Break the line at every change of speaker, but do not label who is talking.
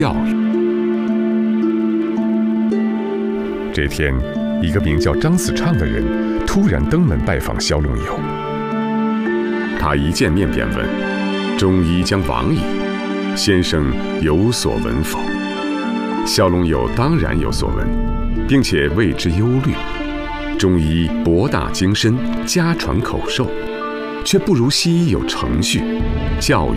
教育。这天，一个名叫张子畅的人突然登门拜访萧龙友。他一见面便问：“中医将亡矣，先生有所闻否？”萧龙友当然有所闻，并且为之忧虑。中医博大精深，家传口授，却不如西医有程序、教育